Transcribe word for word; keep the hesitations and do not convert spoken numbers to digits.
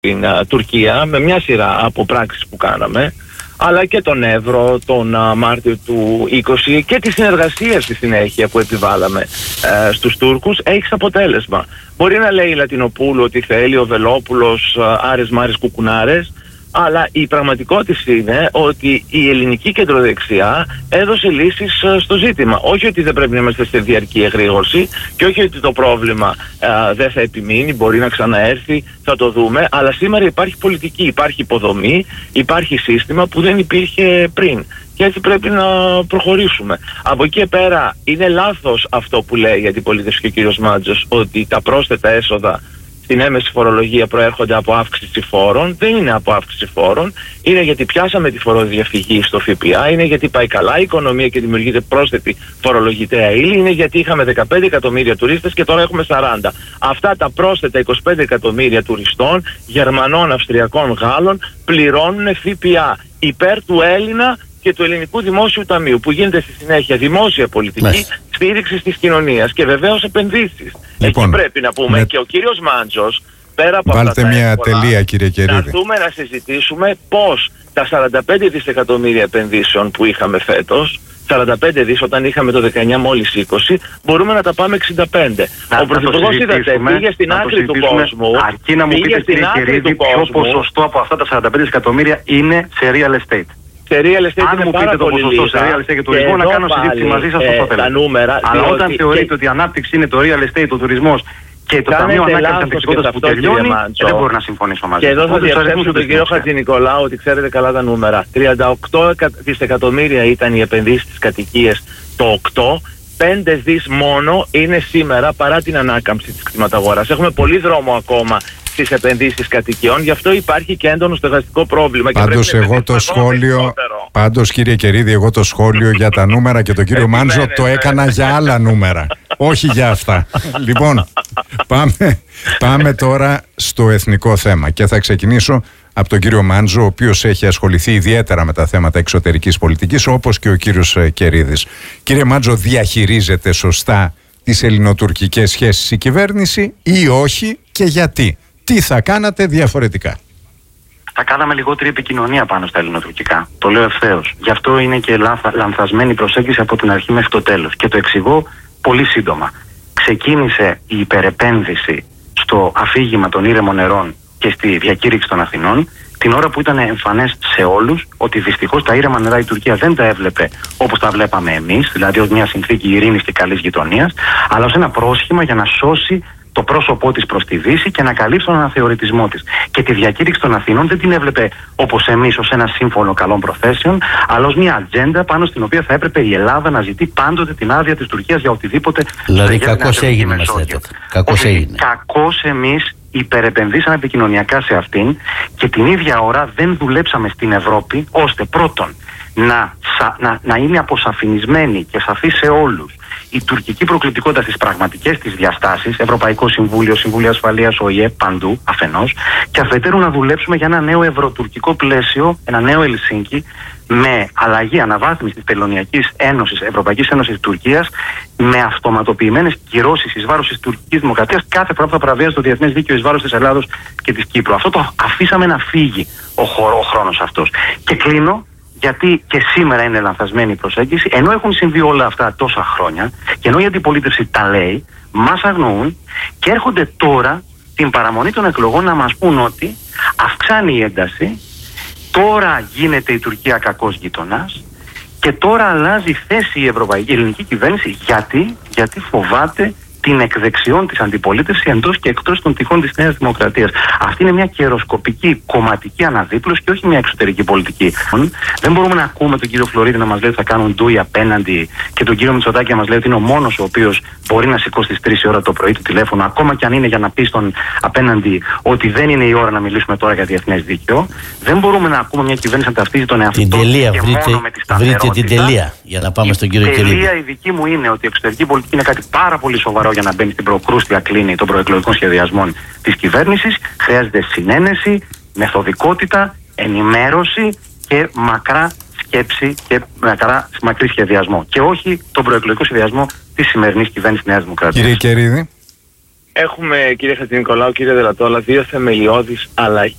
την uh, Τουρκία με μια σειρά από πράξεις που κάναμε, αλλά και τον Εύρο τον uh, Μάρτιο του είκοσι και τη συνεργασία στη συνέχεια που επιβάλαμε uh, στους Τούρκους, έχει αποτέλεσμα. Μπορεί να λέει η Λατινοπούλου ότι θέλει ο Βελόπουλος uh, άρες μάρες κουκουνάρες, αλλά η πραγματικότητα είναι ότι η ελληνική κεντροδεξιά έδωσε λύσεις uh, στο ζήτημα. Όχι ότι δεν πρέπει να είμαστε σε διαρκή εγρήγορση και όχι ότι το πρόβλημα uh, δεν θα επιμείνει, μπορεί να ξαναέρθει, θα το δούμε, αλλά σήμερα υπάρχει πολιτική, υπάρχει υποδομή, υπάρχει σύστημα που δεν υπήρχε πριν. Και έτσι πρέπει να προχωρήσουμε. Από εκεί πέρα είναι λάθος αυτό που λέει η αντιπολίτευση και ο κύριος Μάντζος, ότι τα πρόσθετα έσοδα στην έμεση φορολογία προέρχονται από αύξηση φόρων. Δεν είναι από αύξηση φόρων. Είναι γιατί πιάσαμε τη φοροδιαφυγή στο ΦΠΑ. Είναι γιατί πάει καλά η οικονομία και δημιουργείται πρόσθετη φορολογητέα ύλη. Είναι γιατί είχαμε δεκαπέντε εκατομμύρια τουρίστες και τώρα έχουμε σαράντα. Αυτά τα πρόσθετα είκοσι πέντε εκατομμύρια τουριστών, Γερμανών, Αυστριακών, Γάλλων, πληρώνουν ΦΠΑ υπέρ του Έλληνα και του Ελληνικού Δημόσιου Ταμείου, που γίνεται στη συνέχεια δημόσια πολιτική Μες. στήριξη της κοινωνίας και βεβαίως επενδύσεις. Λοιπόν, εκεί πρέπει να πούμε με... και ο κύριος Μάντζος, πέρα από Βάλτε αυτά τα μια εύκολα, τελεία, κύριε Κερίδη, να έρθουμε να συζητήσουμε πώς τα σαράντα πέντε δισεκατομμύρια επενδύσεων που είχαμε φέτος, σαράντα πέντε δις όταν είχαμε το δεκαεννιά μόλις είκοσι, μπορούμε να τα πάμε εξήντα πέντε. Να, ο Πρωθυπουργός είδατε, πήγε στην άκρη του κόσμου. Αρκεί να μου πείτε, κύριε Κερίδη, ποιο ποσοστό από αυτά τα σαράντα πέντε δισεκατομμύρια είναι σε real estate. Σε real estate αν είναι μου πάρα πείτε το ποσοστό σε real estate και τουρισμό, να κάνω συζήτηση μαζί σας όσο θέλετε. Αλλά όταν θεωρείτε και... ότι η ανάπτυξη είναι το real estate, ο τουρισμός και το Ταμείο Ανάκαμψης Αντιπολίτευσης που τελειώνει, δεν μπορώ να συμφωνήσω μαζί. Και εδώ θα διαψεύσω τον κύριο Χατζηνικολάου ότι ξέρετε καλά τα νούμερα. τριάντα οκτώ δισεκατομμύρια ήταν οι επενδύσεις στις κατοικίες το οκτώ. πέντε δις μόνο είναι σήμερα παρά την ανάκαμψη της κτηματαγοράς. Έχουμε πολύ δρόμο ακόμα στις επενδύσεις κατοικιών, γι' αυτό υπάρχει και έντονο στεγαστικό πρόβλημα. Πάντως, και εγώ το σχόλιο, πάντως κύριε Κερίδη, εγώ το σχόλιο για τα νούμερα και τον κύριο Μάντζο το έκανα για άλλα νούμερα, όχι για αυτά. Λοιπόν, πάμε, πάμε τώρα στο εθνικό θέμα και θα ξεκινήσω από τον κύριο Μάντζο, ο οποίος έχει ασχοληθεί ιδιαίτερα με τα θέματα εξωτερικής πολιτικής, όπως και ο κύριος Κερίδης. Κύριε Μάντζο, διαχειρίζεται σωστά τις ελληνοτουρκικές σχέσεις η κυβέρνηση ή όχι, και γιατί? Τι θα κάνατε διαφορετικά? Θα κάναμε λιγότερη επικοινωνία πάνω στα ελληνοτουρκικά. Το λέω ευθέως. Γι' αυτό είναι και λάθα, λανθασμένη προσέγγιση από την αρχή μέχρι το τέλος. Και το εξηγώ πολύ σύντομα. Ξεκίνησε η υπερεπένδυση στο αφήγημα των ήρεμων νερών και στη διακήρυξη των Αθηνών, την ώρα που ήταν εμφανές σε όλους ότι δυστυχώς τα ήρεμα νερά η Τουρκία δεν τα έβλεπε όπως τα βλέπαμε εμείς, δηλαδή ως μια συνθήκη ειρήνης και καλής γειτονίας, αλλά ως ένα πρόσχημα για να σώσει το πρόσωπό της προς τη Δύση και να καλύψει τον αναθεωρητισμό της. Και τη διακήρυξη των Αθηνών δεν την έβλεπε όπως εμείς ως ένα σύμφωνο καλών προθέσεων, αλλά ως μια ατζέντα πάνω στην οποία θα έπρεπε η Ελλάδα να ζητεί πάντοτε την άδεια της Τουρκίας για οτιδήποτε. Δηλαδή, κακώς έγινε, μας λέτε. Κακώς έγινε. Κακώς εμείς υπερεπενδύσαμε επικοινωνιακά σε αυτήν και την ίδια ώρα δεν δουλέψαμε στην Ευρώπη ώστε πρώτον να, να, να είναι αποσαφηνισμένη και σαφή σε όλους η τουρκική προκλητικότητα στις πραγματικές της διαστάσεις, Ευρωπαϊκό Συμβούλιο, Συμβούλιο Ασφαλείας, ΟΗΕ, παντού αφενός, και αφετέρου να δουλέψουμε για ένα νέο ευρωτουρκικό πλαίσιο, ένα νέο Ελσίνκι, με αλλαγή, αναβάθμιση της Τελωνειακής Ένωσης, Ευρωπαϊκής Ένωσης Τουρκίας, με αυτοματοποιημένες κυρώσεις εις βάρος της τουρκικής δημοκρατίας κάθε φορά που θα παραβιάζει το διεθνές δίκαιο εις βάρος της Ελλάδος και της Κύπρου. Αυτό το αφήσαμε να φύγει ο, χώρο, ο χρόνος αυτός. Και κλείνω, γιατί και σήμερα είναι λανθασμένη η προσέγγιση, ενώ έχουν συμβεί όλα αυτά τόσα χρόνια και ενώ η αντιπολίτευση τα λέει, μας αγνοούν και έρχονται τώρα την παραμονή των εκλογών να μας πούν ότι αυξάνει η ένταση, τώρα γίνεται η Τουρκία κακός γείτονας και τώρα αλλάζει θέση η ευρωπαϊκή η ελληνική κυβέρνηση. Γιατί? Γιατί φοβάται την εκδεξιών της αντιπολίτευσης εντός και εκτός των τυχών της Νέας Δημοκρατίας. Αυτή είναι μια καιροσκοπική κομματική αναδίπλωση και όχι μια εξωτερική πολιτική. Δεν μπορούμε να ακούμε τον κύριο Φλωρίδη να μας λέει ότι θα κάνουν ντούι απέναντι και τον κύριο Μητσοτάκη να μας λέει ότι είναι ο μόνος ο οποίος μπορεί να σηκώσει στις τρεις η ώρα το πρωί το τηλέφωνο, ακόμα και αν είναι για να πει στον απέναντι ότι δεν είναι η ώρα να μιλήσουμε τώρα για διεθνές δίκαιο. Δεν μπορούμε να ακούμε μια κυβέρνηση να ταυτίζει τον εαυτό της και βρείτε, μόνο με τη σταθερότητα. Βρείτε την τελεία για να πάμε στον κύριο Κερίδη. Η τελεία η δική μου είναι ότι η εξωτερική πολιτική είναι κάτι πάρα πολύ σοβαρό για να μπαίνει στην προκρούστια κλίνη των προεκλογικών σχεδιασμών της κυβέρνησης. Χρειάζεται συνένεση, μεθοδικότητα, ενημέρωση και μακρά σκέψη και μακρά, μακρύ σχεδιασμό. Και όχι τον προεκλογικό σχεδιασμό της σημερινής κυβέρνησης Νέας Δημοκρατίας. Κύριε Κερίδη. Έχουμε, κύριε Χατζηνικολάου, κύριε Δελατόλα, δύο θεμελιώδεις αλλαγές